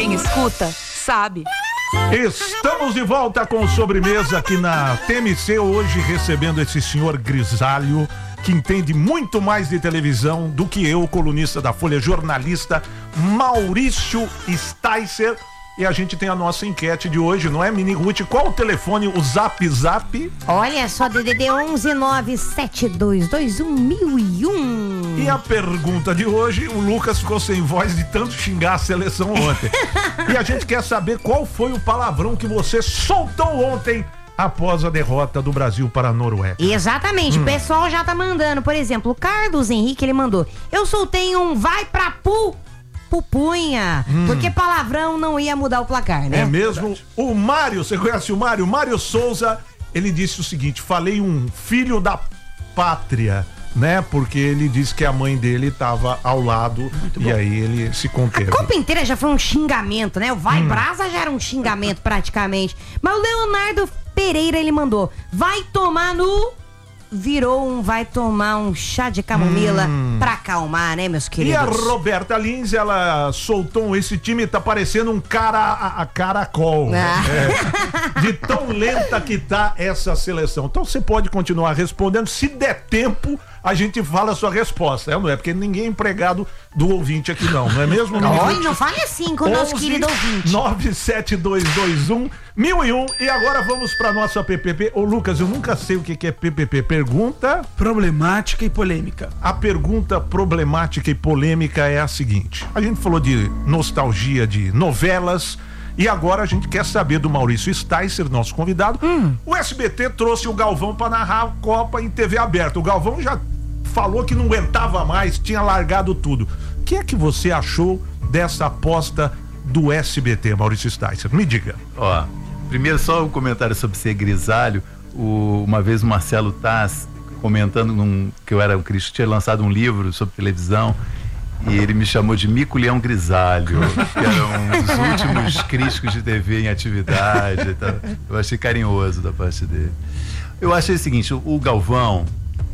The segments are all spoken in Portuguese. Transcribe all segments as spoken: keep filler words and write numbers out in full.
Quem escuta, sabe. Estamos de volta com sobremesa aqui na T M C, hoje recebendo esse senhor grisalho que entende muito mais de televisão do que eu, colunista da Folha, jornalista Maurício Sticer. E a gente tem a nossa enquete de hoje, não é, Mini Ruth? Qual o telefone, o Zap Zap? Olha só, D D D onze nove sete dois dois um mil e um. E a pergunta de hoje, o Lucas ficou sem voz de tanto xingar a seleção ontem. E a gente quer saber qual foi o palavrão que você soltou ontem após a derrota do Brasil para a Noruega. Exatamente, hum. O pessoal já tá mandando, por exemplo, o Carlos Henrique, ele mandou: eu soltei um vai pra pu... pupunha, hum. porque palavrão não ia mudar o placar, né? É mesmo? Verdade. O Mário, você conhece o Mário? Mário Souza, ele disse o seguinte: falei um filho da pátria, né? Porque ele disse que a mãe dele estava ao lado. Muito e bom. Aí ele se conteve. A Copa inteira já foi um xingamento, né? O vai hum. brasa já era um xingamento praticamente. Mas o Leonardo Pereira, ele mandou: vai tomar no... virou um vai tomar um chá de camomila hum. pra acalmar, né, meus queridos? E a Roberta Lins, ela soltou: esse time tá parecendo um cara a, a caracol. Ah. É, de tão lenta que tá essa seleção. Então você pode continuar respondendo, se der tempo a gente fala a sua resposta, é, não é? Porque ninguém é empregado do ouvinte aqui não, não é mesmo? Olha, não fale assim com o nosso querido ouvinte. nove sete dois dois um mil e um. E agora vamos pra nossa P P P. Ô Lucas, eu nunca sei o que que é P P P. Pergunta problemática e polêmica. A pergunta problemática e polêmica é a seguinte: a gente falou de nostalgia de novelas e agora a gente quer saber do Maurício Sticer, nosso convidado. Hum. O S B T trouxe o Galvão pra narrar a Copa em T V aberta. O Galvão já falou que não aguentava mais, tinha largado tudo. O que é que você achou dessa aposta do S B T, Maurício Sticer? Me diga. Ó, primeiro só um comentário sobre ser grisalho. O, uma vez o Marcelo Taz comentando num, que eu era o Cristo, tinha lançado um livro sobre televisão e ele me chamou de Mico Leão Grisalho, que era um dos últimos críticos de T V em atividade e tal. Eu achei carinhoso da parte dele. Eu achei o seguinte: o, o Galvão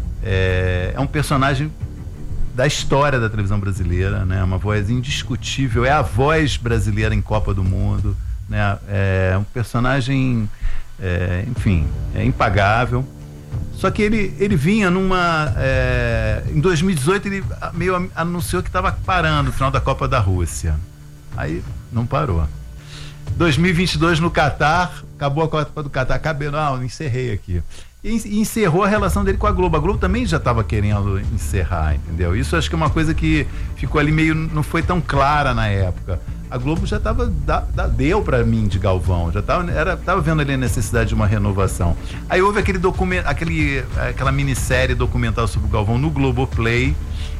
é, é um personagem da história da televisão brasileira, né? Uma voz indiscutível, é a voz brasileira em Copa do Mundo, né? É um personagem, é, enfim, é impagável. Só que ele, ele vinha numa... É, em dois mil e dezoito ele meio anunciou que estava parando no final da Copa da Rússia. Aí não parou. dois mil e vinte e dois no Catar, acabou a Copa do Catar, acabei, não, encerrei aqui. E encerrou a relação dele com a Globo. A Globo também já estava querendo encerrar, entendeu? Isso acho que é uma coisa que ficou ali meio, não foi tão clara na época. A Globo já estava, deu para mim de Galvão, já estava era, tava vendo ali a necessidade de uma renovação. Aí houve aquele documento, aquele, aquela minissérie documental sobre o Galvão no Globoplay,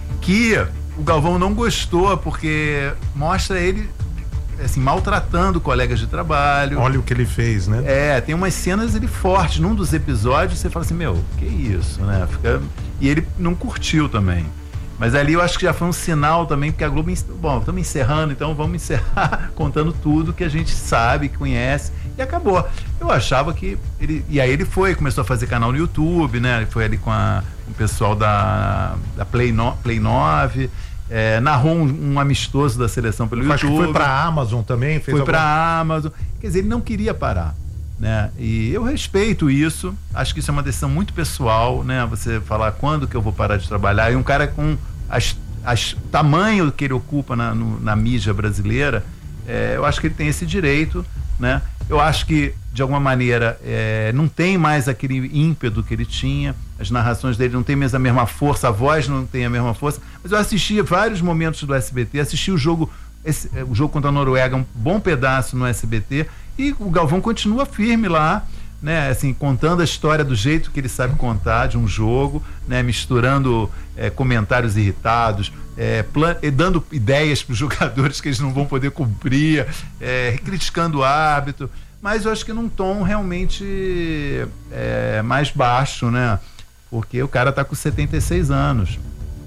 que o Galvão não gostou, porque mostra ele assim, maltratando colegas de trabalho. Olha o que ele fez, né? É, tem umas cenas ele fortes. Num dos episódios você fala assim, meu, que isso, né? Fica... E ele não curtiu também. Mas ali eu acho que já foi um sinal também, porque a Globo, bom, estamos encerrando, então vamos encerrar contando tudo que a gente sabe, que conhece, e acabou. Eu achava que ele, e aí ele foi, começou a fazer canal no YouTube, né? Ele foi ali com, a, com o pessoal da, da Play, no, Play nove, é, narrou um, um amistoso da seleção pelo eu YouTube. Acho que foi pra Amazon também, fez Foi alguma... pra Amazon, quer dizer, ele não queria parar, né? E eu respeito isso, acho que isso é uma decisão muito pessoal, né? Você falar quando que eu vou parar de trabalhar, e um cara com as, as tamanho que ele ocupa na, no, na mídia brasileira, é, eu acho que ele tem esse direito, né? Eu acho que de alguma maneira é, não tem mais aquele ímpeto que ele tinha, as narrações dele não tem mais a mesma força, a voz não tem a mesma força, mas eu assisti vários momentos do S B T, assisti o jogo esse, o jogo contra a Noruega, um bom pedaço no S B T, e o Galvão continua firme lá, né, assim, contando a história do jeito que ele sabe contar de um jogo, né, misturando é, comentários irritados, é, plan- dando ideias para os jogadores que eles não vão poder cumprir, é, criticando o árbitro, mas eu acho que num tom realmente é, mais baixo, né, porque o cara está com setenta e seis anos,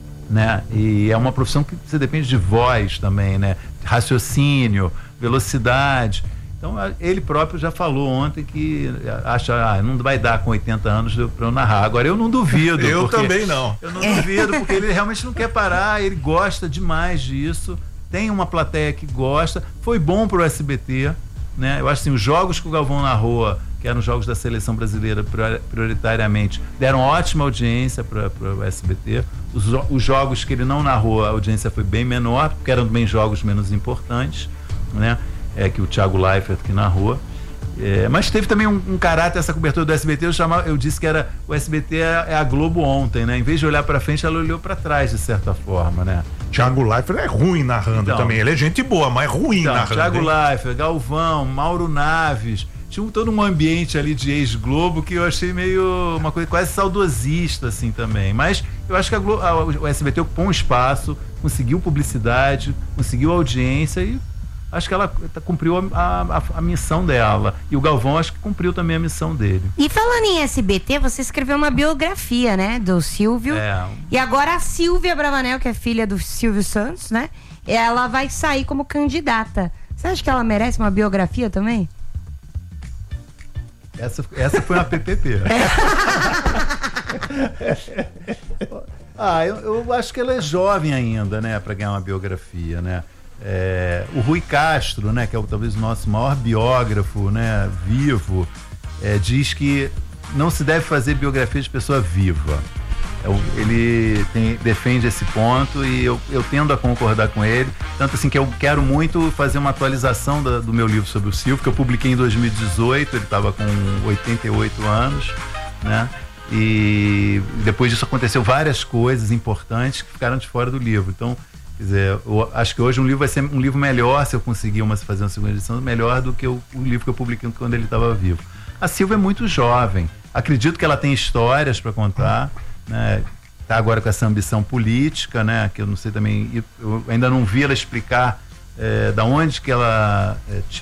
né, e é uma profissão que você depende de voz também, né, raciocínio, velocidade. Então ele próprio já falou ontem que acha, ah, não vai dar com oitenta anos para eu narrar. Agora eu não duvido. Eu também não. Eu não duvido, porque ele realmente não quer parar, ele gosta demais disso, tem uma plateia que gosta, foi bom pro S B T, né? Eu acho assim, os jogos que o Galvão narrou, que eram jogos da seleção brasileira prioritariamente, deram ótima audiência para o S B T. Os, os jogos que ele não narrou, a audiência foi bem menor, porque eram também jogos menos importantes, né? É, que o Thiago Leifert que narrou. É, mas teve também um, um caráter, essa cobertura do S B T, eu, chamava, eu disse que era o S B T é, é a Globo ontem, né? Em vez de olhar para frente, ela olhou para trás, de certa forma, né? Thiago Leifert é ruim narrando então, também, ele é gente boa, mas ruim então, narrando. Thiago hein? Leifert, Galvão, Mauro Naves, tinha um, todo um ambiente ali de ex-Globo que eu achei meio, uma coisa quase saudosista, assim, também. Mas eu acho que a Globo, a, o S B T ocupou um espaço, conseguiu publicidade, conseguiu audiência e acho que ela cumpriu a, a, a missão dela. E o Galvão acho que cumpriu também a missão dele. E falando em S B T, você escreveu uma biografia, né? Do Silvio. É. E agora a Silvia Bravanel, que é filha do Silvio Santos, né? Ela vai sair como candidata. Você acha que ela merece uma biografia também? Essa, essa foi uma P P P. ah, eu, eu acho que ela é jovem ainda, né? Para ganhar uma biografia, né? É, o Rui Castro, né, que é o, talvez o nosso maior biógrafo, né, vivo, é, diz que não se deve fazer biografia de pessoa viva. É, ele tem, defende esse ponto e eu, eu tendo a concordar com ele, tanto assim que eu quero muito fazer uma atualização da, do meu livro sobre o Silvio, que eu publiquei em dois mil e dezoito, ele estava com oitenta e oito anos, né? E depois disso aconteceu várias coisas importantes que ficaram de fora do livro. Então, quer dizer, eu acho que hoje um livro vai ser um livro melhor, se eu conseguir uma, fazer uma segunda edição, melhor do que o, o livro que eu publiquei quando ele estava vivo. A Silvia é muito jovem, acredito que ela tem histórias para contar, né? Tá agora com essa ambição política, né? Que eu não sei também, eu ainda não vi ela explicar é, da onde que ela é,